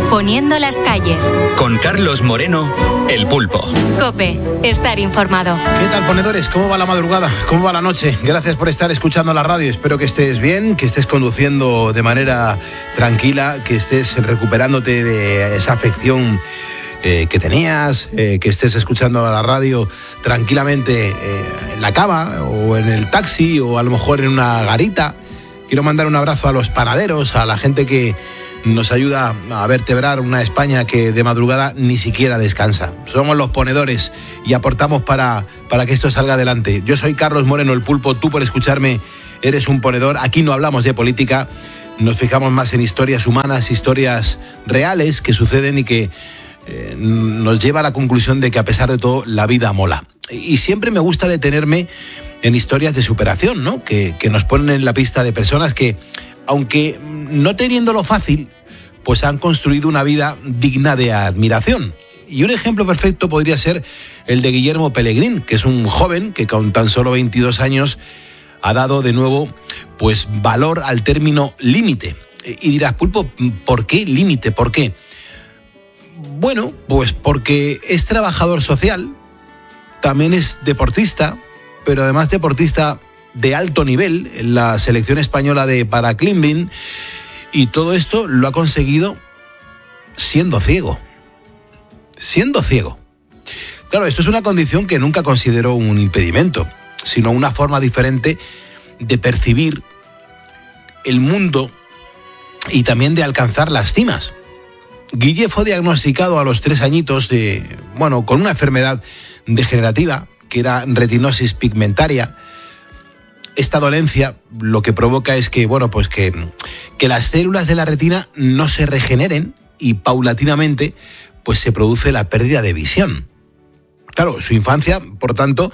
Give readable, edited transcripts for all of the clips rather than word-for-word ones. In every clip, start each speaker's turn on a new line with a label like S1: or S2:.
S1: poniendo las calles.
S2: Con Carlos Moreno, El Pulpo.
S1: COPE, estar informado.
S3: ¿Qué tal, ponedores? ¿Cómo va la madrugada? ¿Cómo va la noche? Gracias por estar escuchando la radio. Espero que estés bien, que estés conduciendo de manera tranquila, que estés recuperándote de esa afección que tenías, que estés escuchando la radio tranquilamente en la cama o en el taxi o a lo mejor en una garita. Quiero mandar un abrazo a los panaderos, a la gente que nos ayuda a vertebrar una España que de madrugada ni siquiera descansa. Somos los ponedores y aportamos para que esto salga adelante. Yo soy Carlos Moreno, El Pulpo. Tú, por escucharme, eres un ponedor. Aquí no hablamos de política, nos fijamos más en historias humanas, historias reales que suceden y que nos lleva a la conclusión de que a pesar de todo la vida mola. Y siempre me gusta detenerme en historias de superación, ¿no? Que nos ponen en la pista de personas que, aunque no teniéndolo fácil, pues han construido una vida digna de admiración. Y un ejemplo perfecto podría ser el de Guillermo Pelegrín, que es un joven que con tan solo 22 años ha dado de nuevo pues valor al término límite. Y dirás, Pulpo, ¿por qué límite? ¿Por qué? Bueno, pues porque es trabajador social, también es deportista, pero además deportista de alto nivel en la selección española de paraclimbing, y todo esto lo ha conseguido siendo ciego. Siendo ciego. Claro, esto es una condición que nunca consideró un impedimento, sino una forma diferente de percibir el mundo y también de alcanzar las cimas. Guille fue diagnosticado a los 3 añitos con una enfermedad degenerativa que era retinosis pigmentaria. Esta dolencia lo que provoca es que las células de la retina no se regeneren y paulatinamente pues se produce la pérdida de visión. Claro, su infancia, por tanto,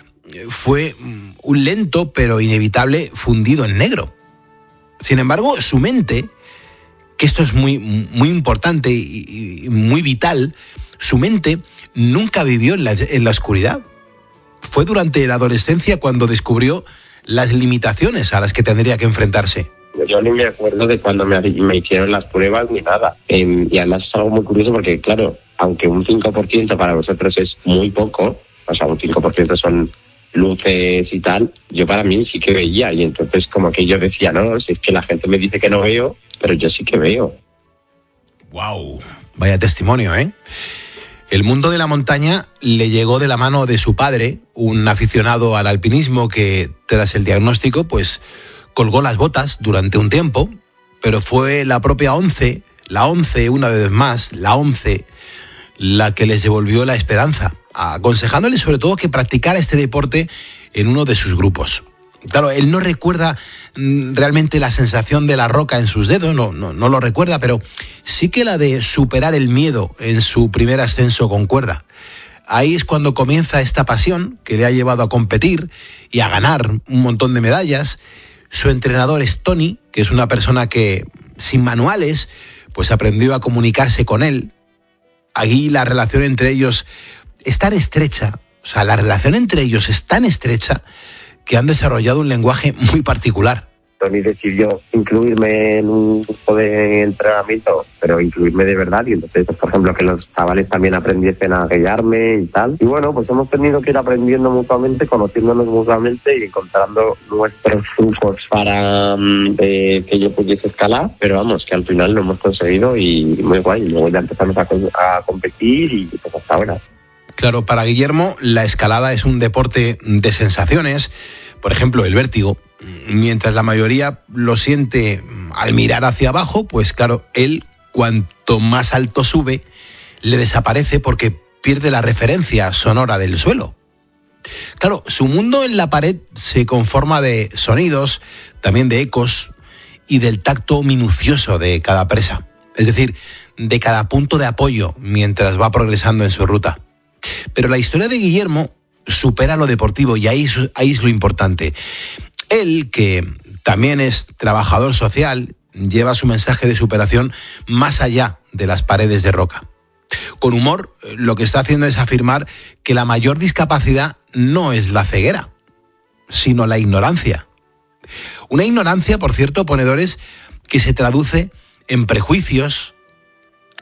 S3: fue un lento pero inevitable fundido en negro. Sin embargo, su mente, que esto es muy, muy importante y muy vital, su mente nunca vivió en la oscuridad. Fue durante la adolescencia cuando descubrió las limitaciones a las que tendría que enfrentarse.
S4: Yo ni me acuerdo de cuando me hicieron las pruebas ni nada. Y además es algo muy curioso porque, claro, aunque un 5% para vosotros es muy poco, o sea, un 5% son luces y tal, yo para mí sí que veía. Y entonces como que yo decía, no, si es que la gente me dice que no veo, pero yo sí que veo.
S3: ¡Wow! Vaya testimonio, ¿eh? El mundo de la montaña le llegó de la mano de su padre, un aficionado al alpinismo que, tras el diagnóstico, pues colgó las botas durante un tiempo, pero fue la propia ONCE, una vez más, la ONCE, la que les devolvió la esperanza, aconsejándoles sobre todo que practicara este deporte en uno de sus grupos. Claro, él no recuerda realmente la sensación de la roca en sus dedos, no lo recuerda, pero sí que la de superar el miedo en su primer ascenso con cuerda. Ahí es cuando comienza esta pasión que le ha llevado a competir y a ganar un montón de medallas. Su entrenador es Tony, que es una persona que, sin manuales, pues aprendió a comunicarse con él. Allí la relación entre ellos es tan estrecha, que han desarrollado un lenguaje muy particular.
S4: Tony decidió incluirme en un grupo de entrenamiento, pero incluirme de verdad, y entonces, por ejemplo, que los chavales también aprendiesen a guiarme y tal. Y bueno, pues hemos tenido que ir aprendiendo mutuamente, conociéndonos mutuamente y encontrando nuestros trucos para que yo pudiese escalar, pero vamos, que al final lo hemos conseguido y muy guay. Y luego ya empezamos a competir y pues hasta ahora.
S3: Claro, para Guillermo la escalada es un deporte de sensaciones, por ejemplo el vértigo. Mientras la mayoría lo siente al mirar hacia abajo, pues claro, él cuanto más alto sube, le desaparece porque pierde la referencia sonora del suelo. Claro, su mundo en la pared se conforma de sonidos, también de ecos y del tacto minucioso de cada presa, es decir, de cada punto de apoyo mientras va progresando en su ruta. Pero la historia de Guillermo supera lo deportivo y ahí es lo importante. Él, que también es trabajador social, lleva su mensaje de superación más allá de las paredes de roca. Con humor, lo que está haciendo es afirmar que la mayor discapacidad no es la ceguera, sino la ignorancia. Una ignorancia, por cierto, ponedores, que se traduce en prejuicios,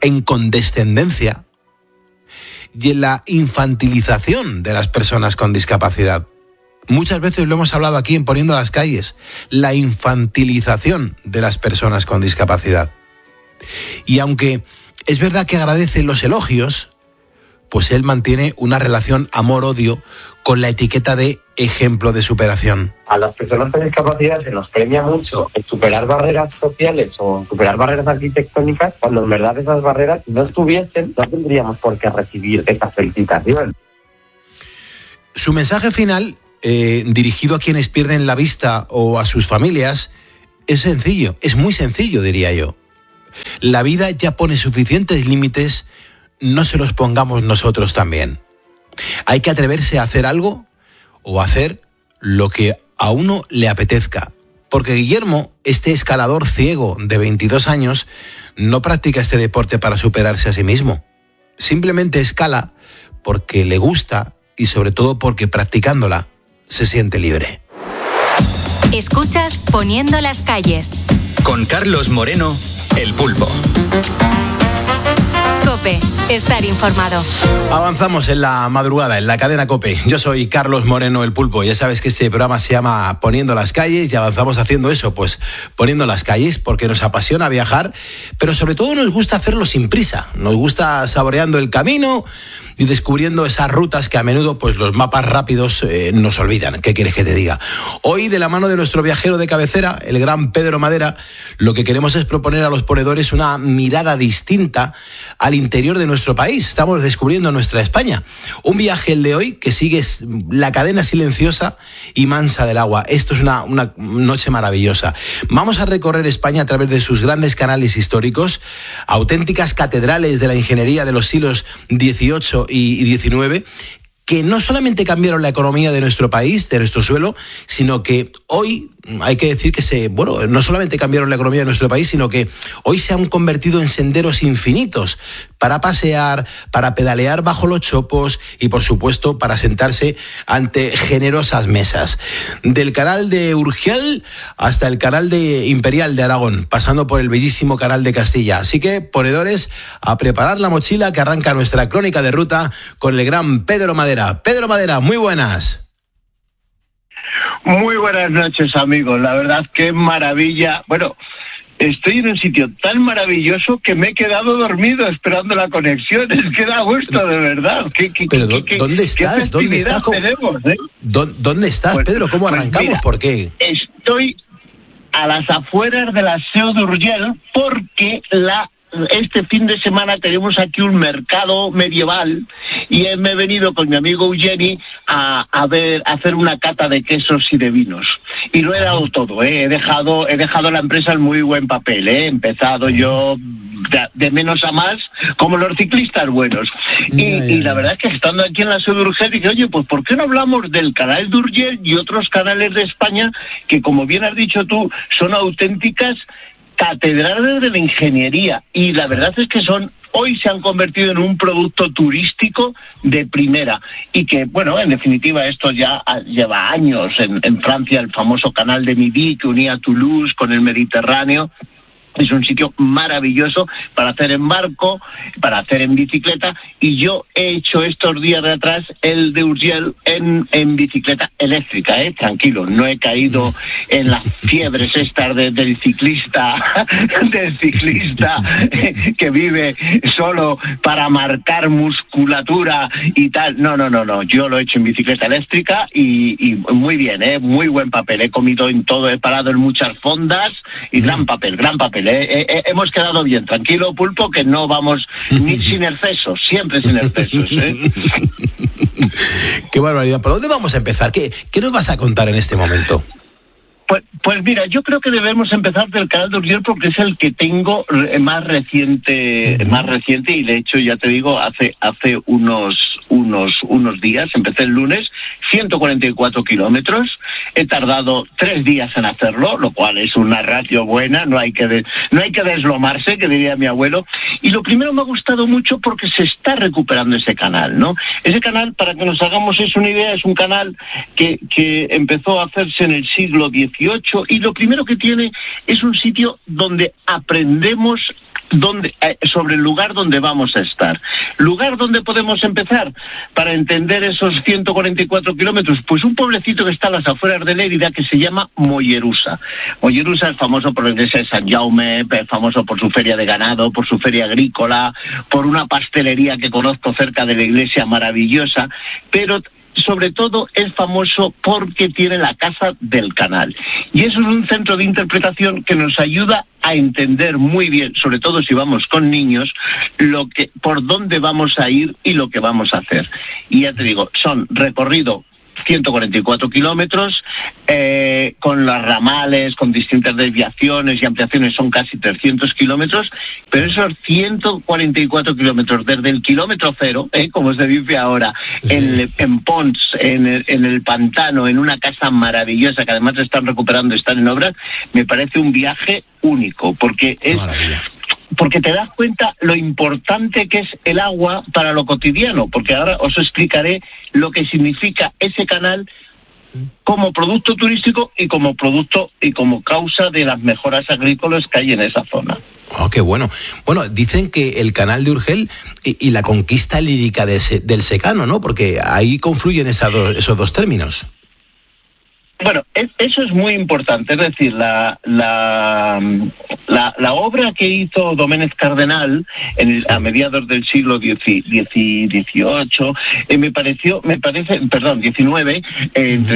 S3: en condescendencia y en la infantilización de las personas con discapacidad. Muchas veces lo hemos hablado aquí en Poniendo las Calles, la infantilización de las personas con discapacidad. Y aunque es verdad que agradece los elogios, pues él mantiene una relación amor-odio con la etiqueta de ejemplo de superación.
S4: A las personas con discapacidad se nos premia mucho en superar barreras sociales o superar barreras arquitectónicas, cuando en verdad esas barreras no estuviesen, no tendríamos por qué recibir esa felicitación.
S3: Su mensaje final, dirigido a quienes pierden la vista o a sus familias, es sencillo, es muy sencillo, diría yo. La vida ya pone suficientes límites, no se los pongamos nosotros también. Hay que atreverse a hacer algo o hacer lo que a uno le apetezca. Porque Guillermo, este escalador ciego de 22 años, no practica este deporte para superarse a sí mismo. Simplemente escala porque le gusta y sobre todo porque practicándola se siente libre.
S1: Escuchas Poniendo las Calles.
S2: Con Carlos Moreno, El Pulpo.
S1: COPE, estar informado.
S3: Avanzamos en la madrugada, en la cadena COPE. Yo soy Carlos Moreno, El Pulpo. Ya sabes que este programa se llama Poniendo las Calles y avanzamos haciendo eso, pues poniendo las calles, porque nos apasiona viajar, pero sobre todo nos gusta hacerlo sin prisa. Nos gusta saboreando el camino y descubriendo esas rutas que a menudo pues los mapas rápidos nos olvidan. ¿Qué quieres que te diga? Hoy, de la mano de nuestro viajero de cabecera, el gran Pedro Madera, lo que queremos es proponer a los ponedores una mirada distinta al interior de nuestro país. Estamos descubriendo nuestra España. Un viaje, el de hoy, que sigue la cadena silenciosa y mansa del agua. Esto es una noche maravillosa. Vamos a recorrer España a través de sus grandes canales históricos, auténticas catedrales de la ingeniería de los siglos XVIII y XIX, que no solamente cambiaron la economía de nuestro país, de nuestro suelo, sino que hoy hay que decir que no solamente cambiaron la economía de nuestro país, sino que hoy se han convertido en senderos infinitos para pasear, para pedalear bajo los chopos y, por supuesto, para sentarse ante generosas mesas. Del canal de Urgell hasta el canal de Imperial de Aragón, pasando por el bellísimo canal de Castilla. Así que, ponedores, a preparar la mochila, que arranca nuestra crónica de ruta con el gran Pedro Madera. Pedro Madera, muy buenas.
S5: Muy buenas noches, amigos. La verdad, qué maravilla. Bueno, estoy en un sitio tan maravilloso que me he quedado dormido esperando la conexión. Es que da gusto, de verdad.
S3: Pero ¿dónde estás? ¿Dónde estás?
S5: Tenemos, ¿eh?
S3: ¿Dónde estás, pues, Pedro? ¿Cómo arrancamos?
S5: Mira,
S3: ¿Por qué?
S5: Estoy a las afueras de la Seu d'Urgell porque este fin de semana tenemos aquí un mercado medieval y me he venido con mi amigo Eugeni a hacer una cata de quesos y de vinos. Y lo he dado todo, he dejado la empresa en muy buen papel, he empezado yo de menos a más, como los ciclistas buenos. Y la verdad es que estando aquí en la Seu d'Urgell dije, oye, pues ¿por qué no hablamos del canal de Urgell y otros canales de España que, como bien has dicho tú, son auténticas catedrales de la ingeniería? Y la verdad es que hoy se han convertido en un producto turístico de primera y que, bueno, en definitiva esto ya lleva años en Francia, el famoso canal de Midi que unía Toulouse con el Mediterráneo. Es un sitio maravilloso para hacer en barco, para hacer en bicicleta, y yo he hecho estos días de atrás el de Urgell en bicicleta eléctrica, tranquilo, no he caído en las fiebres estas del ciclista que vive solo para marcar musculatura y tal. No, yo lo he hecho en bicicleta eléctrica y muy bien, muy buen papel, he comido en todo, he parado en muchas fondas y gran papel. Hemos quedado bien, tranquilo, Pulpo, que no vamos ni sin excesos, siempre sin excesos.
S3: Qué barbaridad. ¿Por dónde vamos a empezar? ¿Qué nos vas a contar en este momento?
S5: Pues mira, yo creo que debemos empezar del canal de Urgell porque es el que tengo más reciente y de hecho ya te digo, hace unos días, empecé el lunes, 144 kilómetros, he tardado 3 días en hacerlo, lo cual es una ratio buena, no hay que deslomarse, que diría mi abuelo, y lo primero me ha gustado mucho porque se está recuperando ese canal, ¿no? Ese canal, para que nos hagamos una idea, es un canal que empezó a hacerse en el siglo XVIII 18, y lo primero que tiene es un sitio donde aprendemos sobre el lugar donde vamos a estar. ¿Lugar donde podemos empezar para entender esos 144 kilómetros? Pues un pueblecito que está a las afueras de Lérida que se llama Mollerusa. Mollerusa es famoso por la iglesia de San Jaume, es famoso por su feria de ganado, por su feria agrícola, por una pastelería que conozco cerca de la iglesia maravillosa, pero sobre todo es famoso porque tiene la Casa del Canal. Y eso es un centro de interpretación que nos ayuda a entender muy bien, sobre todo si vamos con niños, por dónde vamos a ir y lo que vamos a hacer. Y ya te digo, son recorrido 144 kilómetros, con las ramales, con distintas desviaciones y ampliaciones, son casi 300 kilómetros, pero esos 144 kilómetros desde el kilómetro cero, como se dice ahora, en Pons, en el pantano, en una casa maravillosa que además están recuperando, están en obras, me parece un viaje único, porque te das cuenta lo importante que es el agua para lo cotidiano, porque ahora os explicaré lo que significa ese canal como producto turístico y como producto y como causa de las mejoras agrícolas que hay en esa zona.
S3: Oh, qué bueno. Bueno, dicen que el canal de Urgel y la conquista lírica del secano, ¿no? Porque ahí confluyen esos dos términos.
S5: Bueno, eso es muy importante, es decir, la obra que hizo Domènech Cardenal a mediados del siglo XVIII, XIX, entre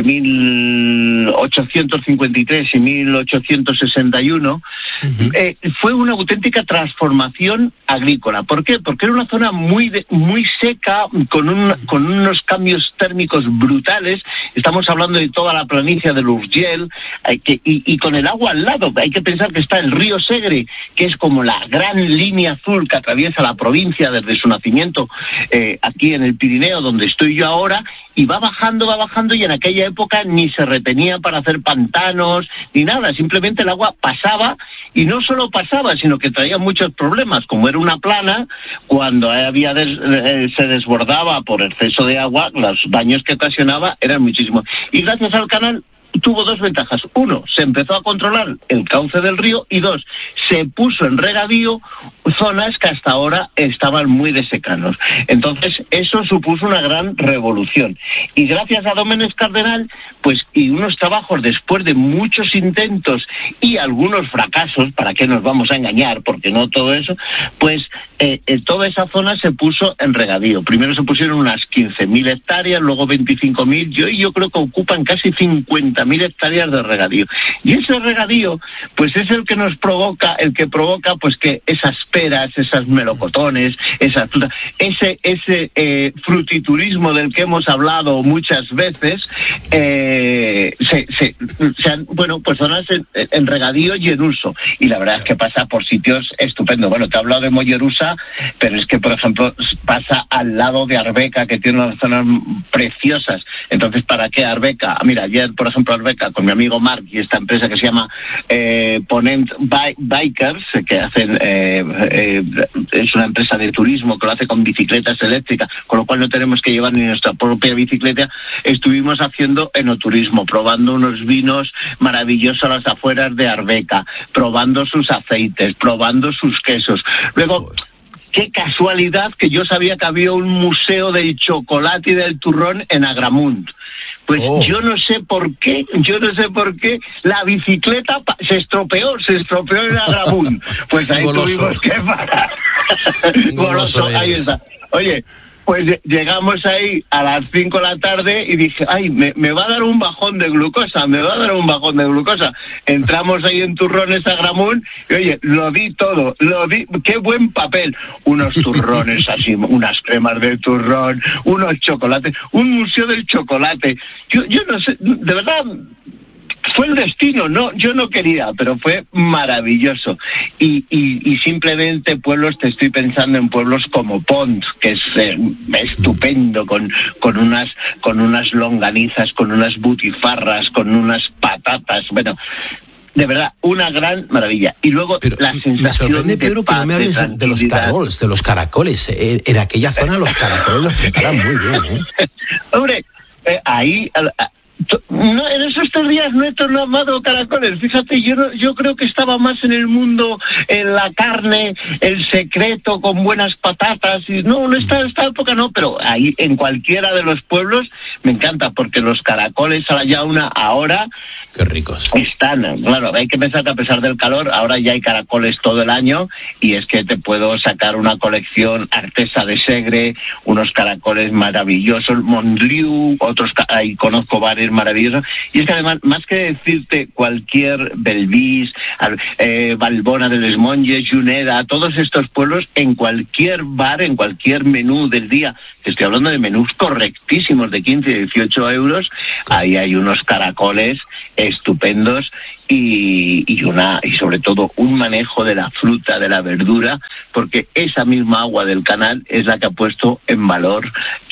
S5: 1853 y 1861, fue una auténtica transformación agrícola. ¿Por qué? Porque era una zona muy seca, con unos cambios térmicos brutales. Estamos hablando de toda la planicie del Urgell, y con el agua al lado. Hay que pensar que está el río Segre, que es como la gran línea azul que atraviesa la provincia desde su nacimiento, aquí en el Pirineo, donde estoy yo ahora, y va bajando, y en aquella época ni se retenía para hacer pantanos, ni nada, simplemente el agua pasaba, y no solo pasaba, sino que traía muchos problemas, como era una plana, cuando se desbordaba por exceso de agua, los daños que ocasionaba eran muchísimos. Y gracias al canal tuvo dos ventajas. Uno, se empezó a controlar el cauce del río, y dos, se puso en regadío zonas que hasta ahora estaban muy desecanos. Entonces, eso supuso una gran revolución. Y gracias a Domènech Cardenal, pues, y unos trabajos después de muchos intentos y algunos fracasos, ¿para qué nos vamos a engañar? Porque no todo eso, pues, toda esa zona se puso en regadío. Primero se pusieron unas 15.000 hectáreas, luego 25.000, yo creo que ocupan casi 50.000 hectáreas de regadío. Y ese regadío, pues, es el que provoca pues que esas peras, esas melocotones, ese frutiturismo del que hemos hablado muchas veces, pues zonas en regadío y en uso. Y la verdad es que pasa por sitios estupendos. Bueno, te he hablado de Mollerusa, pero es que, por ejemplo, pasa al lado de Arbeca, que tiene unas zonas preciosas. Entonces, ¿para qué Arbeca? Mira, ayer, por ejemplo, Arbeca, con mi amigo Marc y esta empresa que se llama Ponent Bikers, que hacen, es una empresa de turismo que lo hace con bicicletas eléctricas, con lo cual no tenemos que llevar ni nuestra propia bicicleta. Estuvimos haciendo enoturismo, probando unos vinos maravillosos a las afueras de Arbeca, probando sus aceites, probando sus quesos. Luego, qué casualidad que yo sabía que había un museo del chocolate y del turrón en Agramunt. Pues yo no sé por qué la bicicleta se estropeó en Agramunt. Pues ahí tuvimos que parar. Goloso, ahí está. Oye, pues llegamos ahí a las 5 de la tarde y dije, ay, me va a dar un bajón de glucosa. Entramos ahí en Turrones Agramunt y, oye, lo di todo, qué buen papel. Unos turrones así, unas cremas de turrón, unos chocolates, un museo del chocolate. Yo no sé, de verdad, fue el destino, no, yo no quería, pero fue maravilloso. Y simplemente pueblos, te estoy pensando en pueblos como Pont, que es estupendo, con unas longanizas, con unas butifarras, con unas patatas, bueno, de verdad, una gran maravilla. Y luego la sensación
S3: me sorprende, Pedro, que no me hables de los caracoles. En aquella zona los caracoles los preparan muy bien, ¿eh?
S5: Hombre, ahí No, en esos 3 días no he tomado caracoles. Fíjate, yo creo que estaba más en el mundo, en la carne, el secreto con buenas patatas. Y no esta época no, pero ahí en cualquiera de los pueblos me encanta, porque los caracoles a la llauna ahora...
S3: Qué ricos.
S5: Están, claro, hay que pensar que a pesar del calor, ahora ya hay caracoles todo el año, y es que te puedo sacar una colección Artesa de Segre, unos caracoles maravillosos, Montliu, otros, ahí conozco varios maravillosos, y es que además, más que decirte cualquier Belvis, Valbona de les Monges, Juneda, todos estos pueblos, en cualquier bar, en cualquier menú del día, que estoy hablando de menús correctísimos de 15 y 18 euros, ahí hay unos caracoles estupendos y sobre todo un manejo de la fruta, de la verdura, porque esa misma agua del canal es la que ha puesto en valor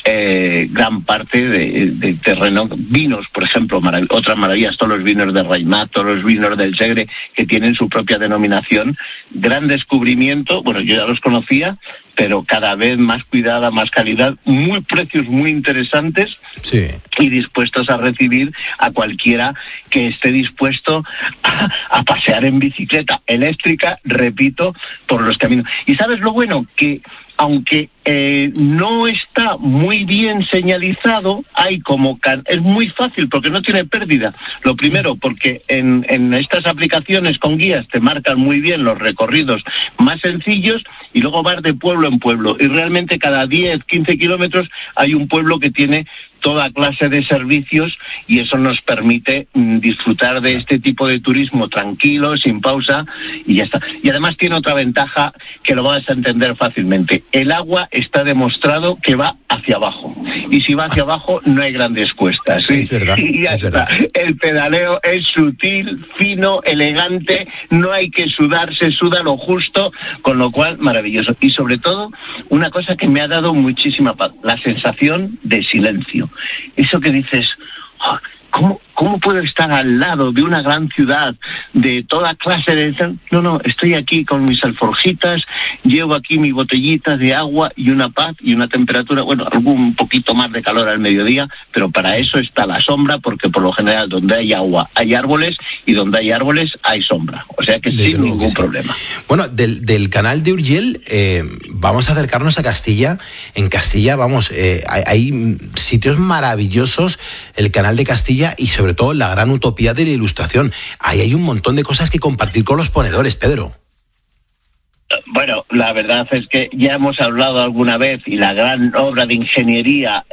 S5: gran parte de terreno. Vinos, por ejemplo, otras maravillas, todos los vinos de Raimat, todos los vinos del Segre, que tienen su propia denominación. Gran descubrimiento, bueno, yo ya los conocía, pero cada vez más cuidada, más calidad, precios muy interesantes, sí, y dispuestos a recibir a cualquiera que esté dispuesto a pasear en bicicleta eléctrica, repito, por los caminos. Y ¿sabes lo bueno? Que aunque no está muy bien señalizado, hay es muy fácil porque no tiene pérdida. Lo primero, porque en estas aplicaciones con guías te marcan muy bien los recorridos más sencillos, y luego vas de pueblo en pueblo, y realmente cada 10, 15 kilómetros hay un pueblo que tiene toda clase de servicios, y eso nos permite disfrutar de este tipo de turismo tranquilo, sin pausa, y ya está. Y además tiene otra ventaja que lo vas a entender fácilmente. El agua está demostrado que va hacia abajo, y si va hacia abajo no hay grandes cuestas, ¿sí?
S3: Es verdad,
S5: y ya está.
S3: Verdad.
S5: El pedaleo es sutil, fino, elegante, no hay que sudar, se suda lo justo, con lo cual maravilloso. Y sobre todo, una cosa que me ha dado muchísima paz, la sensación de silencio. Eso que dices, oh, ¿cómo puedo estar al lado de una gran ciudad, de toda clase de... No, estoy aquí con mis alforjitas, llevo aquí mi botellita de agua y una paz y una temperatura, bueno, algún poquito más de calor al mediodía, pero para eso está la sombra, porque por lo general donde hay agua hay árboles, y donde hay árboles hay sombra, o sea que sin ningún problema.
S3: Bueno, del canal de Urgell vamos a acercarnos a Castilla. En Castilla, hay sitios maravillosos, el canal de Castilla, y sobre todo la gran utopía de la Ilustración. Ahí hay un montón de cosas que compartir con los ponedores, Pedro.
S5: Bueno, la verdad es que ya hemos hablado alguna vez, y la gran obra de ingeniería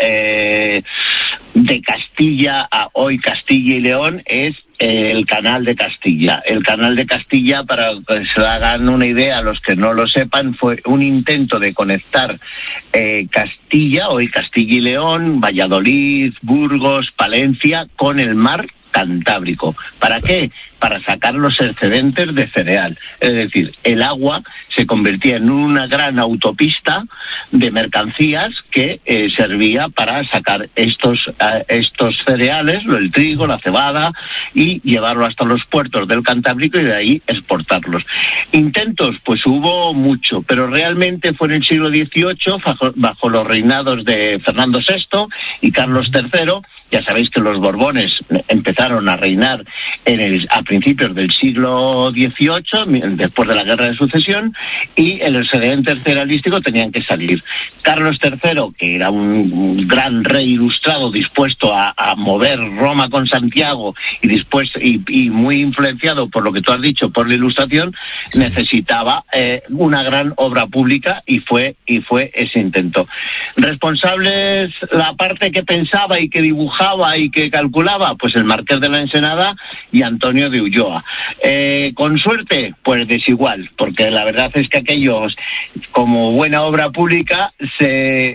S5: de Castilla a hoy Castilla y León es el Canal de Castilla. El Canal de Castilla, para que se hagan una idea a los que no lo sepan, fue un intento de conectar Castilla, hoy Castilla y León, Valladolid, Burgos, Palencia, con el mar Cantábrico. ¿Para qué? Para sacar los excedentes de cereal. Es decir, el agua se convertía en una gran autopista de mercancías que servía para sacar estos cereales, el trigo, la cebada, y llevarlo hasta los puertos del Cantábrico y de ahí exportarlos. Intentos, pues hubo mucho, pero realmente fue en el siglo XVIII, bajo los reinados de Fernando VI y Carlos III. Ya sabéis que los Borbones empezaron a reinar a principios del siglo XVIII, después de la Guerra de Sucesión, y el excedente cerealístico tenían que salir. Carlos III, que era un gran rey ilustrado, dispuesto a mover Roma con Santiago, y muy influenciado por lo que tú has dicho, por la Ilustración, necesitaba una gran obra pública, y fue ese intento. Responsables, la parte que pensaba y que dibujaba y que calculaba, pues el Marqués de la Ensenada y Antonio de Ulloa. Con suerte, pues desigual, porque la verdad es que aquellos, como buena obra pública, se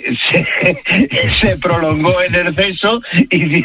S5: prolongó en exceso y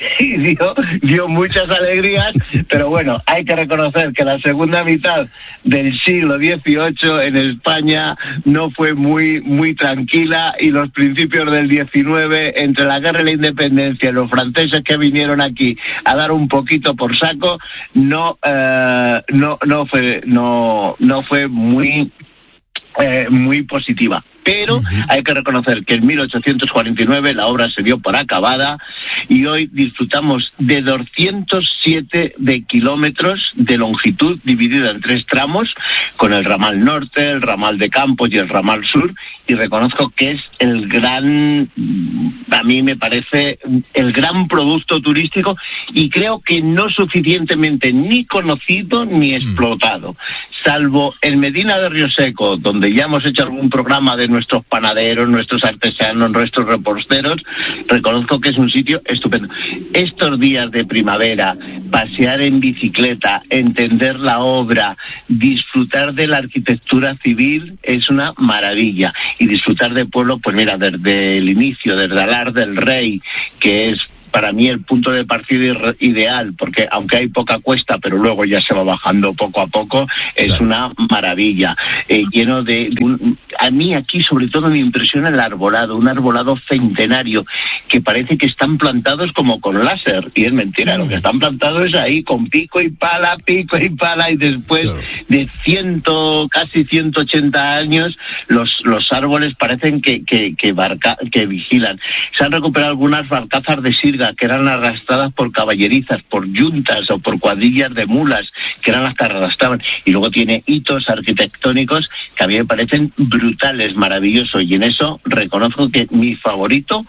S5: dio muchas alegrías, pero bueno, hay que reconocer que la segunda mitad del siglo XVIII en España no fue muy tranquila, y los principios del XIX, entre la guerra y la independencia, los franceses que vinieron aquí a dar un poquito por saco, no fue muy positiva. pero hay que reconocer que en 1849 la obra se dio por acabada y hoy disfrutamos de 207 de kilómetros de longitud dividida en 3 tramos, con el ramal norte, el ramal de Campos y el ramal sur, y reconozco que es el gran, a mí me parece, el gran producto turístico, y creo que no suficientemente ni conocido ni explotado, salvo en Medina de Rioseco, donde ya hemos hecho algún programa de nuestros panaderos, nuestros artesanos, nuestros reposteros. Reconozco que es un sitio estupendo. Estos días de primavera, pasear en bicicleta, entender la obra, disfrutar de la arquitectura civil es una maravilla, y disfrutar de pueblo, pues mira, desde el inicio, desde Alar del Rey, que es para mí el punto de partida ideal, porque aunque hay poca cuesta, pero luego ya se va bajando poco a poco, es claro, una maravilla, lleno a mí aquí sobre todo me impresiona el arbolado, un arbolado centenario, que parece que están plantados como con láser, y es mentira, lo que están plantados es ahí con pico y pala, y después claro, de casi 180 años, los árboles parecen que vigilan. Se han recuperado algunas barcazas de sirga que eran arrastradas por caballerizas, por yuntas o por cuadrillas de mulas, que eran las que arrastraban, y luego tiene hitos arquitectónicos que a mí me parecen brutales, maravillosos, y en eso reconozco que mi favorito,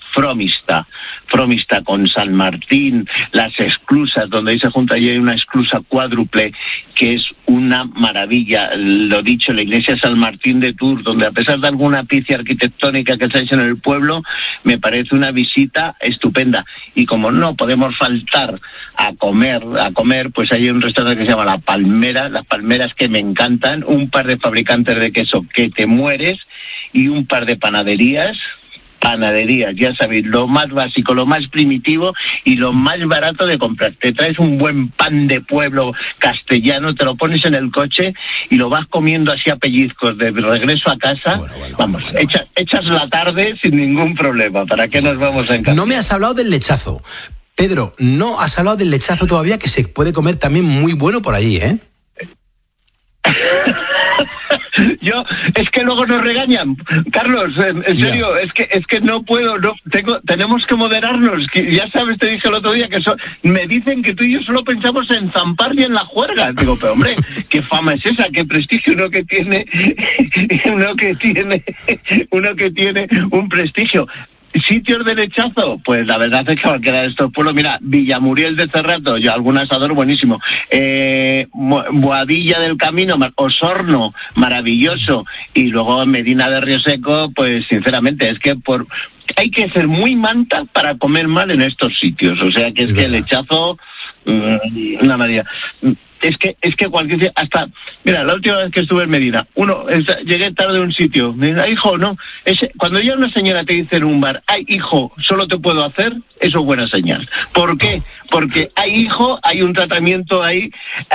S5: Fromista con San Martín, las esclusas, donde ahí se junta, y hay una esclusa cuádruple que es una maravilla. Lo dicho, la iglesia San Martín de Tours, donde a pesar de alguna picia arquitectónica que se ha hecho en el pueblo, me parece una visita estupenda. Y como no podemos faltar a comer, pues hay un restaurante que se llama La Palmera, las palmeras que me encantan, un par de fabricantes de queso que te mueres, y un par de panaderías, ya sabéis, lo más básico, lo más primitivo y lo más barato de comprar. Te traes un buen pan de pueblo castellano, te lo pones en el coche y lo vas comiendo así a pellizcos de regreso a casa. Bueno. Echas la tarde sin ningún problema. ¿Para qué nos vamos a encantar?
S3: No me has hablado del lechazo. Pedro, no has hablado del lechazo todavía, que se puede comer también muy bueno por allí, ¿eh?
S5: Es que luego nos regañan, Carlos, en serio, es que no puedo, tenemos que moderarnos, que ya sabes, te dije el otro día que me dicen que tú y yo solo pensamos en zampar y en la juerga. Digo, pero hombre, qué fama es esa, qué prestigio uno que tiene un prestigio. ¿Sitios de lechazo? Pues la verdad es que cualquiera de estos pueblos, mira, Villamuriel de Cerrato, yo algún asador buenísimo, Boadilla del Camino, Osorno, maravilloso, y luego Medina de Rioseco, pues sinceramente es que hay que ser muy manta para comer mal en estos sitios, o sea que es que el lechazo, una maravilla. Es que cualquier día, hasta, mira, la última vez que estuve en Medina, llegué tarde a un sitio, me dice, hijo, no, cuando ya una señora te dice en un bar, ay, hijo, solo te puedo hacer, eso es buena señal. ¿Por qué? Porque hay un tratamiento ahí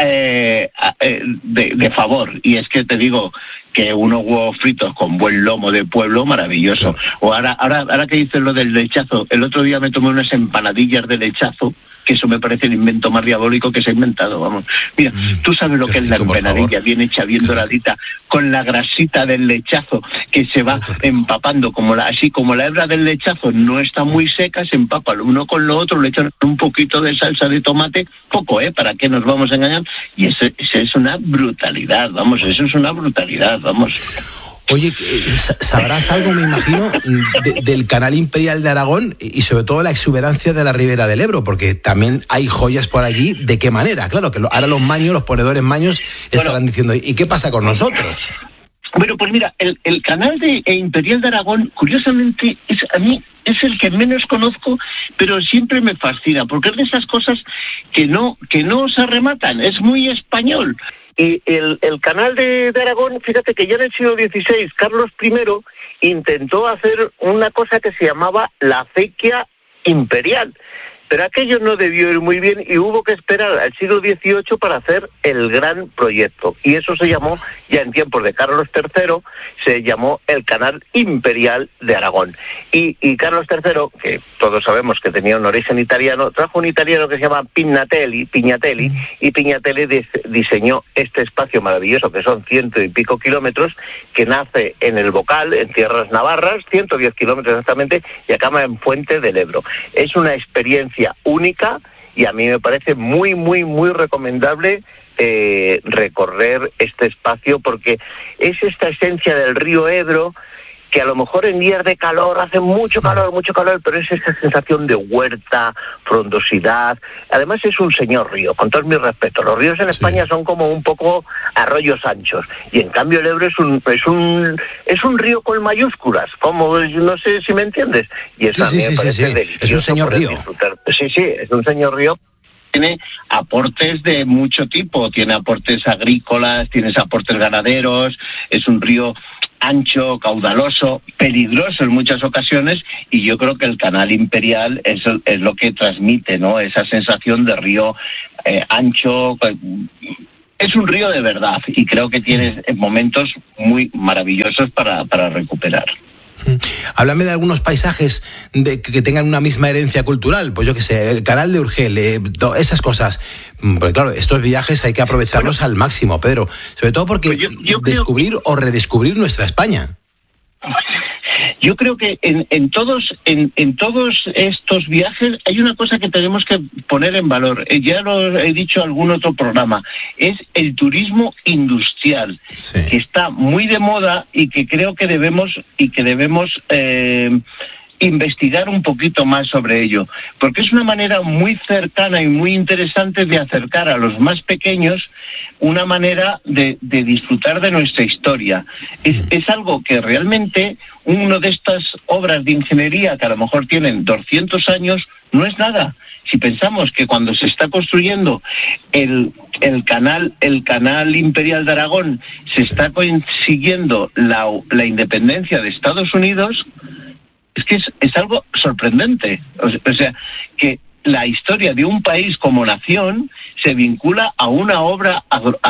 S5: de favor, y es que te digo que unos huevos fritos con buen lomo de pueblo, maravilloso. O ahora que dices lo del lechazo, el otro día me tomé unas empanadillas de lechazo, que eso me parece el invento más diabólico que se ha inventado, vamos. Mira, tú sabes lo que es la empanadilla, bien hecha, bien doradita, con la grasita del lechazo, que se va empapando, así como la hebra del lechazo no está muy seca, se empapa lo uno con lo otro, le echan un poquito de salsa de tomate, poco, ¿para qué nos vamos a engañar? Y eso es una brutalidad, vamos, eso es una brutalidad, vamos.
S3: Oye, sabrás algo, me imagino, del Canal Imperial de Aragón y sobre todo la exuberancia de la Ribera del Ebro, porque también hay joyas por allí. ¿De qué manera? Claro, que ahora los ponedores maños estarán diciendo, ¿y qué pasa con nosotros?
S5: Bueno, pues mira, el Canal de Imperial de Aragón, curiosamente, a mí es el que menos conozco, pero siempre me fascina, porque es de esas cosas que no se rematan, es muy español. Y el canal de Aragón, fíjate que ya en el siglo XVI, Carlos I intentó hacer una cosa que se llamaba la acequia imperial, Pero aquello no debió ir muy bien y hubo que esperar al siglo XVIII para hacer el gran proyecto. Y eso se llamó, ya en tiempos de Carlos III, se llamó el Canal Imperial de Aragón. Y Carlos III, que todos sabemos que tenía un origen italiano, trajo un italiano que se llama Pignatelli, y Pignatelli diseñó este espacio maravilloso, que son 100 y pico kilómetros, que nace en el Bocal, en tierras navarras, 110 kilómetros exactamente, y acaba en Fuente del Ebro. Es una experiencia única y a mí me parece muy, muy, muy recomendable recorrer este espacio, porque es esta esencia del río Ebro, que a lo mejor en días de calor hace mucho calor, pero es esa sensación de huerta, frondosidad. Además es un señor río, con todos mis respetos. Los ríos en España son como un poco arroyos anchos, y en cambio el Ebro es un río con mayúsculas, como no sé si me entiendes. Y eso a mí me parece delicioso.
S3: Es un señor río.
S5: Sí, es un señor río. Tiene aportes de mucho tipo, tiene aportes agrícolas, tiene aportes ganaderos, es un río ancho, caudaloso, peligroso en muchas ocasiones, y yo creo que el Canal Imperial es lo que transmite, ¿no? Esa sensación de río ancho. Es un río de verdad y creo que tiene momentos muy maravillosos para recuperar.
S3: Háblame de algunos paisajes que tengan una misma herencia cultural, pues yo qué sé, el Canal de Urgel, esas cosas. Porque claro, estos viajes hay que aprovecharlos al máximo, Pedro, sobre todo porque yo descubrir o redescubrir nuestra España.
S5: Yo creo que en todos estos viajes hay una cosa que tenemos que poner en valor. Ya lo he dicho en algún otro programa. Es el turismo industrial, que está muy de moda y que creo que debemos investigar un poquito más sobre ello, porque es una manera muy cercana y muy interesante de acercar a los más pequeños una manera de disfrutar de nuestra historia. Es algo que realmente una de estas obras de ingeniería que a lo mejor tienen 200 años no es nada. Si pensamos que cuando se está construyendo el canal Imperial de Aragón se está consiguiendo la independencia de Estados Unidos, es que es algo sorprendente. O sea, que la historia de un país como nación se vincula a una obra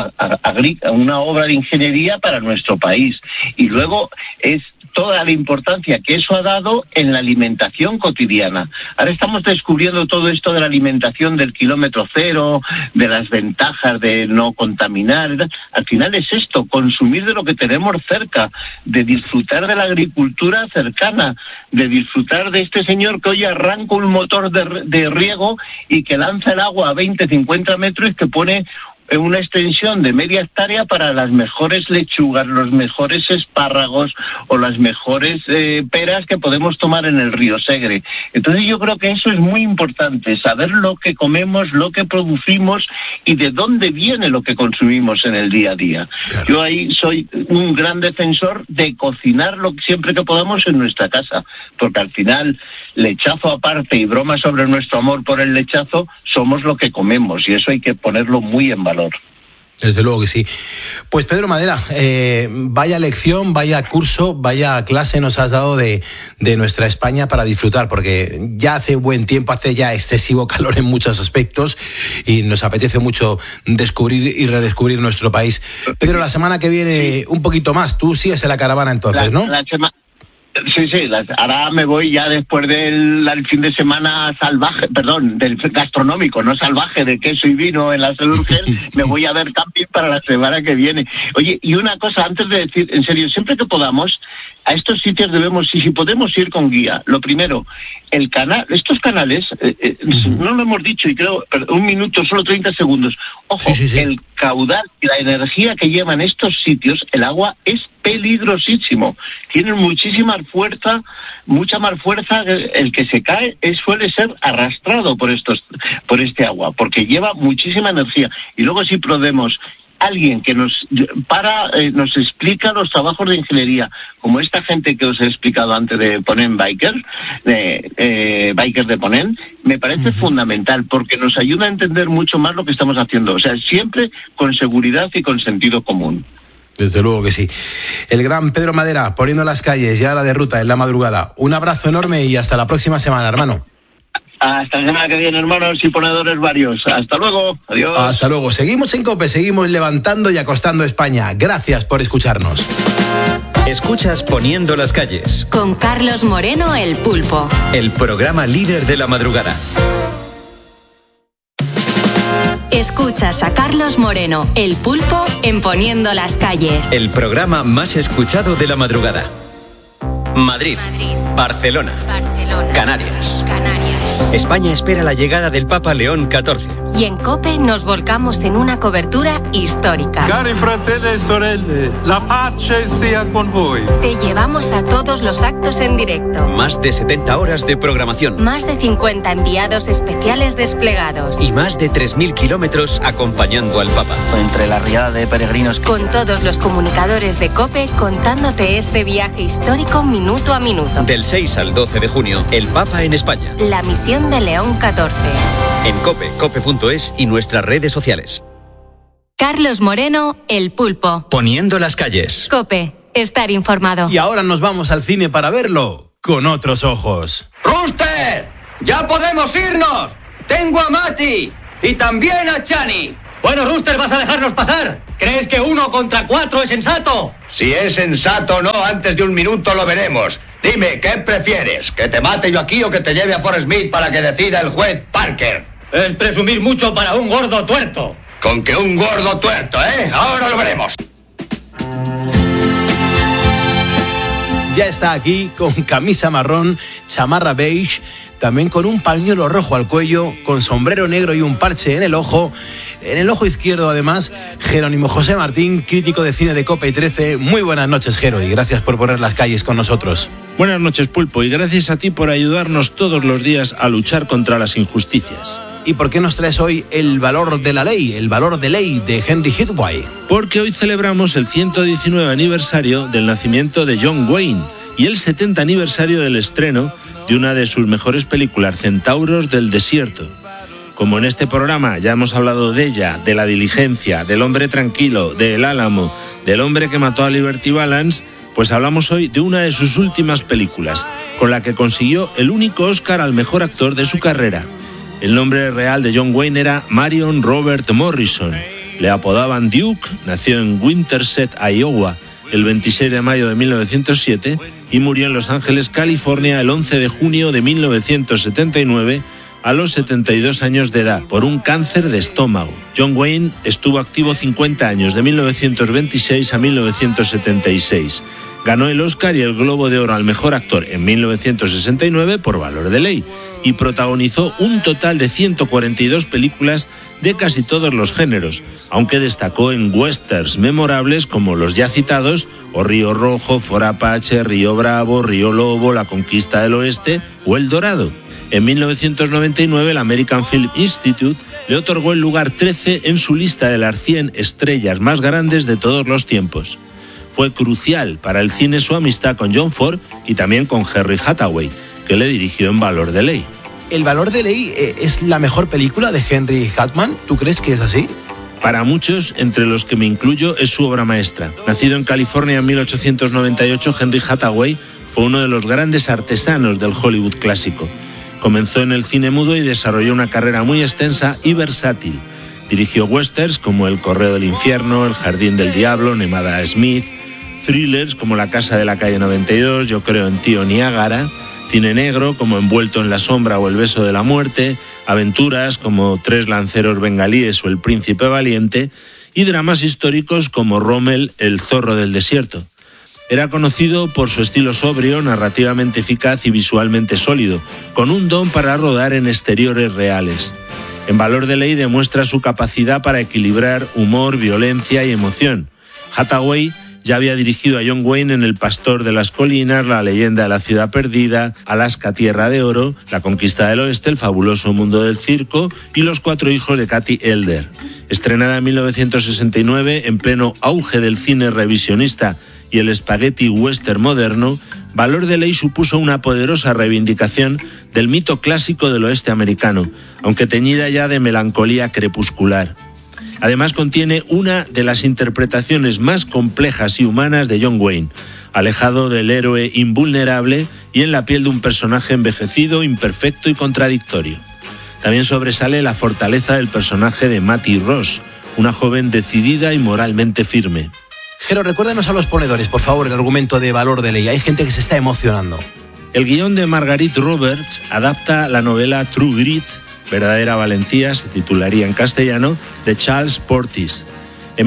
S5: a una obra de ingeniería para nuestro país. Y luego es toda la importancia que eso ha dado en la alimentación cotidiana. Ahora estamos descubriendo todo esto de la alimentación del kilómetro cero, de las ventajas de no contaminar. Al final es esto, consumir de lo que tenemos cerca, de disfrutar de la agricultura cercana, de disfrutar de este señor que hoy arranca un motor de riego y que lanza el agua a 20, 50 metros y que pone una extensión de media hectárea para las mejores lechugas, los mejores espárragos o las mejores peras que podemos tomar en el río Segre. Entonces yo creo que eso es muy importante, saber lo que comemos, lo que producimos y de dónde viene lo que consumimos en el día a día. Claro. Yo ahí soy un gran defensor de cocinarlo siempre que podamos en nuestra casa, porque al final, lechazo aparte y broma sobre nuestro amor por el lechazo, somos lo que comemos y eso hay que ponerlo muy en valor.
S3: Desde luego que sí. Pues Pedro Madera, vaya lección, vaya curso, vaya clase nos has dado de nuestra España para disfrutar, porque ya hace buen tiempo, hace ya excesivo calor en muchos aspectos y nos apetece mucho descubrir y redescubrir nuestro país. Pedro, la semana que viene un poquito más, tú sigues en la caravana entonces, ¿no?
S5: Sí, ahora me voy ya después del fin de semana del gastronómico, no salvaje, de queso y vino en la Seu d'Urgell, me voy a ver camping para la semana que viene. Oye, y una cosa, antes de decir, en serio, siempre que podamos, a estos sitios debemos, y si podemos ir con guía, lo primero, estos canales, no lo hemos dicho, y creo, un minuto, solo 30 segundos, ojo, sí. El caudal y la energía que llevan estos sitios, el agua es peligrosísimo, tienen mucha más fuerza, el que se cae suele ser arrastrado por este agua, porque lleva muchísima energía. Y luego si podemos alguien que nos explica los trabajos de ingeniería, como esta gente que os he explicado antes de Ponent Bikers de Ponent, me parece fundamental, porque nos ayuda a entender mucho más lo que estamos haciendo. O sea, siempre con seguridad y con sentido común.
S3: Desde luego que sí. El gran Pedro Madera, poniendo las calles ya la de ruta en la madrugada. Un abrazo enorme y hasta la próxima semana, hermano.
S5: Hasta la semana que viene, hermanos y ponedores varios. Hasta luego. Adiós.
S3: Hasta luego. Seguimos en COPE, seguimos levantando y acostando España. Gracias por escucharnos.
S2: Escuchas Poniendo las calles.
S1: Con Carlos Moreno, el Pulpo.
S2: El programa líder de la madrugada.
S1: Escuchas a Carlos Moreno, el Pulpo, en Poniendo las calles.
S2: El programa más escuchado de la madrugada. Madrid. Barcelona. Canarias. España espera la llegada del Papa León XIV.
S1: Y en COPE nos volcamos en una cobertura histórica.
S6: Cari fratelli e sorelle, la pace sia con voi.
S1: Te llevamos a todos los actos en directo.
S2: Más de 70 horas de programación.
S1: Más de 50 enviados especiales desplegados.
S2: Y más de 3.000 kilómetros acompañando al Papa.
S7: Entre la riada de peregrinos.
S1: Con todos los comunicadores de COPE contándote este viaje histórico minuto a minuto.
S2: Del 6 al 12 de junio, el Papa en España.
S1: La misión de León XIV.
S2: En COPE, cope.es y nuestras redes sociales.
S1: Carlos Moreno, el Pulpo.
S2: Poniendo las calles.
S1: COPE, estar informado.
S3: Y ahora nos vamos al cine para verlo con otros ojos.
S8: ¡Rooster! ¡Ya podemos irnos! ¡Tengo a Mati! ¡Y también a Chani! Bueno, Rooster, ¿vas a dejarnos pasar? ¿Crees que 1 contra 4 es sensato?
S9: Si es sensato o no, antes de un minuto lo veremos. Dime, ¿qué prefieres? ¿Que te mate yo aquí o que te lleve a Forrest Smith para que decida el juez Parker?
S8: Es presumir mucho para un gordo tuerto.
S9: Con que un gordo tuerto, ¿eh? Ahora lo veremos.
S3: Ya está aquí con camisa marrón, chamarra beige, también con un pañuelo rojo al cuello, con sombrero negro y un parche en el ojo izquierdo además, Jerónimo José Martín, crítico de cine de COPE y 13. Muy buenas noches, Jero, y gracias por poner las calles con nosotros.
S10: Buenas noches, Pulpo, y gracias a ti por ayudarnos todos los días a luchar contra las injusticias.
S3: ¿Y por qué nos traes hoy El valor de la ley, el valor de ley de Henry Hathaway?
S10: Porque hoy celebramos el 119 aniversario del nacimiento de John Wayne y el 70 aniversario del estreno de una de sus mejores películas, Centauros del Desierto. Como en este programa ya hemos hablado de ella, de La diligencia, del hombre tranquilo, de El Álamo, del hombre que mató a Liberty Balance, pues hablamos hoy de una de sus últimas películas, con la que consiguió el único Oscar al mejor actor de su carrera. El nombre real de John Wayne era Marion Robert Morrison. Le apodaban Duke, nació en Winterset, Iowa, el 26 de mayo de 1907 y murió en Los Ángeles, California, el 11 de junio de 1979, a los 72 años de edad, por un cáncer de estómago. John Wayne estuvo activo 50 años, de 1926 a 1976. Ganó el Oscar y el Globo de Oro al mejor actor en 1969 por Valor de Ley y protagonizó un total de 142 películas de casi todos los géneros, aunque destacó en westerns memorables como los ya citados o Río Rojo, For Apache, Río Bravo, Río Lobo, La Conquista del Oeste o El Dorado. En 1999 el American Film Institute le otorgó el lugar 13 en su lista de las 100 estrellas más grandes de todos los tiempos. Fue crucial para el cine su amistad con John Ford y también con Henry Hathaway, que le dirigió en Valor de Ley.
S3: ¿El Valor de Ley es la mejor película de Henry Hathaway? ¿Tú crees que es así?
S10: Para muchos, entre los que me incluyo, es su obra maestra. Nacido en California en 1898, Henry Hathaway fue uno de los grandes artesanos del Hollywood clásico. Comenzó en el cine mudo y desarrolló una carrera muy extensa y versátil. Dirigió westerns como El Correo del Infierno, El Jardín del Diablo, Nemada Smith, thrillers como La Casa de la Calle 92, Yo creo en ti o Niágara, cine negro como Envuelto en la sombra o El beso de la muerte, aventuras como Tres lanceros bengalíes o El príncipe valiente y dramas históricos como Rommel, El zorro del desierto. Era conocido por su estilo sobrio, narrativamente eficaz y visualmente sólido, con un don para rodar en exteriores reales. En Valor de Ley demuestra su capacidad para equilibrar humor, violencia y emoción. Hathaway ya había dirigido a John Wayne en El pastor de las colinas, La leyenda de la ciudad perdida, Alaska, tierra de oro, La conquista del oeste, El fabuloso mundo del circo y Los cuatro hijos de Cathy Elder. Estrenada en 1969, en pleno auge del cine revisionista y el spaghetti western moderno, Valor de Ley supuso una poderosa reivindicación del mito clásico del oeste americano, aunque teñida ya de melancolía crepuscular. Además contiene una de las interpretaciones más complejas y humanas de John Wayne, alejado del héroe invulnerable y en la piel de un personaje envejecido, imperfecto y contradictorio. También sobresale la fortaleza del personaje de Mattie Ross, una joven decidida y moralmente firme.
S3: Jero, recuérdanos a los ponedores, por favor, el argumento de Valor de Ley. Hay gente que se está emocionando.
S10: El guión de Marguerite Roberts adapta la novela True Grit, verdadera valentía, se titularía en castellano, de Charles Portis. En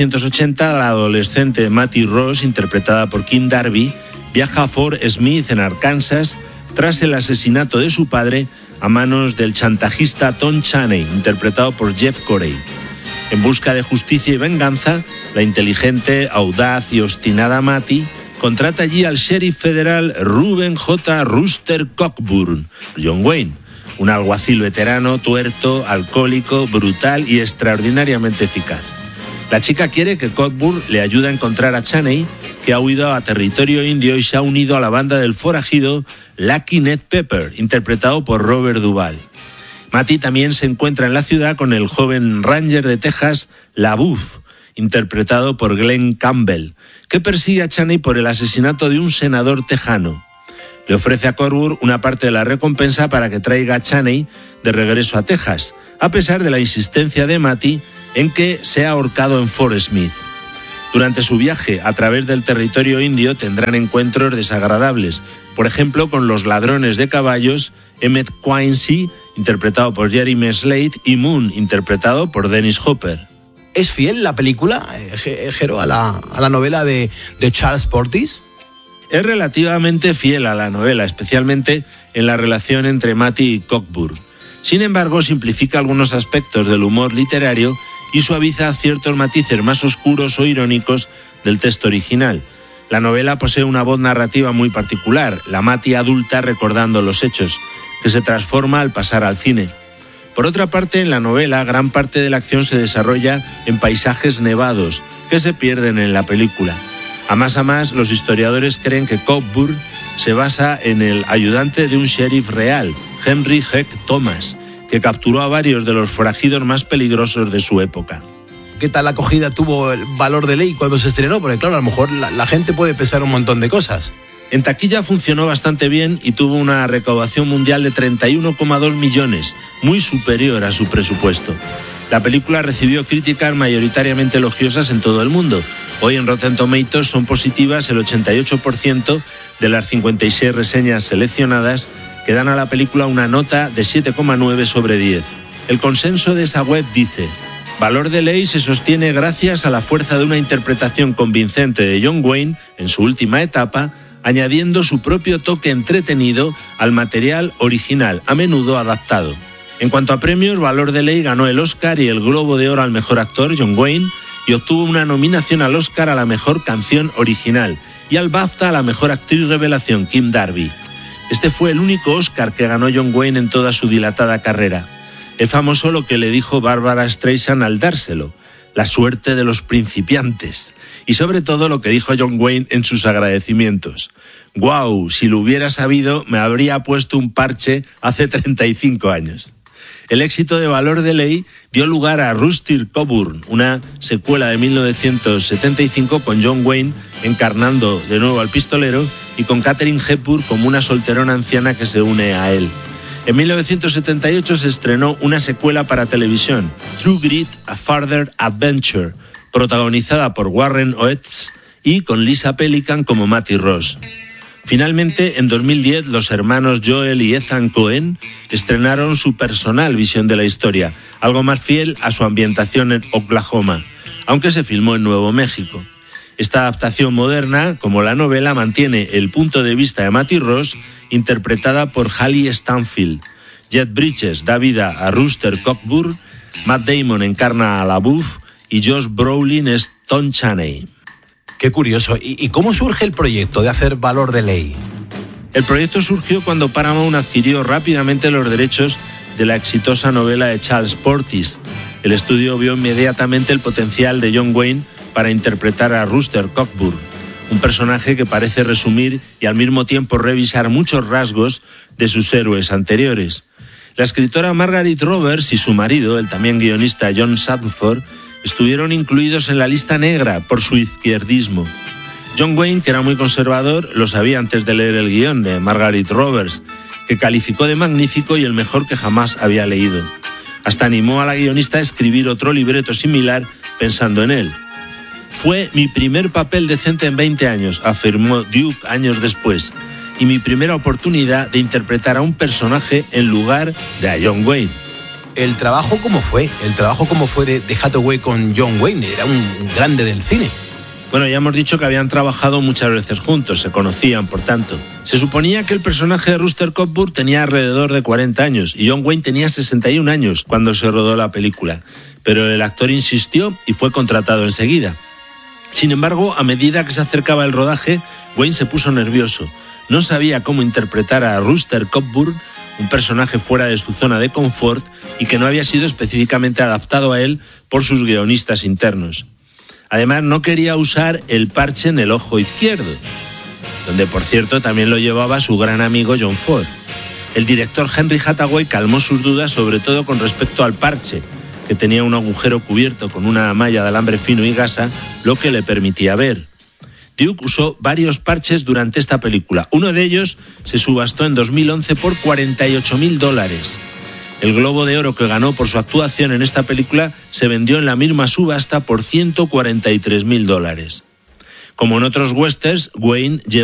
S10: 1880, la adolescente Mattie Ross, interpretada por Kim Darby, viaja a Fort Smith, en Arkansas, tras el asesinato de su padre a manos del chantajista Tom Chaney, interpretado por Jeff Corey. En busca de justicia y venganza, la inteligente, audaz y obstinada Mattie contrata allí al sheriff federal Reuben J. Rooster Cockburn, John Wayne, un alguacil veterano, tuerto, alcohólico, brutal y extraordinariamente eficaz. La chica quiere que Cockburn le ayude a encontrar a Chaney, que ha huido a territorio indio y se ha unido a la banda del forajido Lucky Ned Pepper, interpretado por Robert Duvall. Mattie también se encuentra en la ciudad con el joven ranger de Texas, LaBeouf, interpretado por Glenn Campbell, que persigue a Chaney por el asesinato de un senador tejano. Le ofrece a Cockburn una parte de la recompensa para que traiga a Chaney de regreso a Texas, a pesar de la insistencia de Mattie en que sea ahorcado en Fort Smith. Durante su viaje a través del territorio indio tendrán encuentros desagradables, por ejemplo con los ladrones de caballos Emmett Quincy, interpretado por Jeremy Slate, y Moon, interpretado por Dennis Hopper.
S3: ¿Es fiel la película, Jero, a la novela de Charles Portis?
S10: Es relativamente fiel a la novela, especialmente en la relación entre Mattie y Cockburn. Sin embargo, simplifica algunos aspectos del humor literario y suaviza ciertos matices más oscuros o irónicos del texto original. La novela posee una voz narrativa muy particular, la Mattie adulta recordando los hechos, que se transforma al pasar al cine. Por otra parte, en la novela, gran parte de la acción se desarrolla en paisajes nevados, que se pierden en la película. A más, los historiadores creen que Cockburn se basa en el ayudante de un sheriff real, Henry Heck Thomas, que capturó a varios de los forajidos más peligrosos de su época.
S3: ¿Qué tal acogida tuvo el Valor de Ley cuando se estrenó? Porque claro, a lo mejor la gente puede pensar un montón de cosas.
S10: En taquilla funcionó bastante bien y tuvo una recaudación mundial de 31,2 millones, muy superior a su presupuesto. La película recibió críticas mayoritariamente elogiosas en todo el mundo. Hoy en Rotten Tomatoes son positivas el 88% de las 56 reseñas seleccionadas, que dan a la película una nota de 7,9 sobre 10. El consenso de esa web dice: Valor de Ley se sostiene gracias a la fuerza de una interpretación convincente de John Wayne en su última etapa, añadiendo su propio toque entretenido al material original, a menudo adaptado. En cuanto a premios, Valor de Ley ganó el Oscar y el Globo de Oro al mejor actor, John Wayne, y obtuvo una nominación al Oscar a la mejor canción original y al BAFTA a la mejor actriz revelación, Kim Darby. Este fue el único Oscar que ganó John Wayne en toda su dilatada carrera. Es famoso lo que le dijo Barbara Streisand al dárselo: la suerte de los principiantes. Y sobre todo lo que dijo John Wayne en sus agradecimientos: «Guau, si lo hubiera sabido, me habría puesto un parche hace 35 años». El éxito de Valor de Ley dio lugar a Rooster Cockburn, una secuela de 1975 con John Wayne encarnando de nuevo al pistolero y con Katharine Hepburn como una solterona anciana que se une a él. En 1978 se estrenó una secuela para televisión, True Grit: A Further Adventure, protagonizada por Warren Oates y con Lisa Pelican como Mattie Ross. Finalmente, en 2010, los hermanos Joel y Ethan Coen estrenaron su personal visión de la historia, algo más fiel a su ambientación en Oklahoma, aunque se filmó en Nuevo México. Esta adaptación moderna, como la novela, mantiene el punto de vista de Mattie Ross, interpretada por Haley Stanfield. Jeff Bridges da vida a Rooster Cockburn, Matt Damon encarna a LaBeouf y Josh Brolin es Tom Chaney.
S3: Qué curioso. ¿Y cómo surge el proyecto de hacer Valor de Ley?
S10: El proyecto surgió cuando Paramount adquirió rápidamente los derechos de la exitosa novela de Charles Portis. El estudio vio inmediatamente el potencial de John Wayne para interpretar a Rooster Cockburn, un personaje que parece resumir y al mismo tiempo revisar muchos rasgos de sus héroes anteriores. La escritora Marguerite Roberts y su marido, el también guionista John Sandford, estuvieron incluidos en la lista negra por su izquierdismo. John Wayne, que era muy conservador, lo sabía antes de leer el guión de Margaret Roberts, que calificó de magnífico y el mejor que jamás había leído. Hasta animó a la guionista a escribir otro libreto similar pensando en él. Fue mi primer papel decente en 20 años, afirmó Duke años después, y mi primera oportunidad de interpretar a un personaje en lugar de a John Wayne.
S3: ¿El trabajo cómo fue? ¿El trabajo cómo fue de Hathaway con John Wayne? Era un grande del cine.
S10: Bueno, ya hemos dicho que habían trabajado muchas veces juntos, se conocían, por tanto. Se suponía que el personaje de Rooster Cogburn tenía alrededor de 40 años y John Wayne tenía 61 años cuando se rodó la película, pero el actor insistió y fue contratado enseguida. Sin embargo, a medida que se acercaba el rodaje, Wayne se puso nervioso. No sabía cómo interpretar a Rooster Cogburn, un personaje fuera de su zona de confort y que no había sido específicamente adaptado a él por sus guionistas internos. Además, no quería usar el parche en el ojo izquierdo, donde, por cierto, también lo llevaba su gran amigo John Ford. El director Henry Hathaway calmó sus dudas, sobre todo con respecto al parche, que tenía un agujero cubierto con una malla de alambre fino y gasa, lo que le permitía ver. Duke usó varios parches durante esta película. Uno de ellos se subastó en 2011 por $48.000. El Globo de Oro que ganó por su actuación en esta película se vendió en la misma subasta por $143.000. Como en otros westerns, Wayne llevó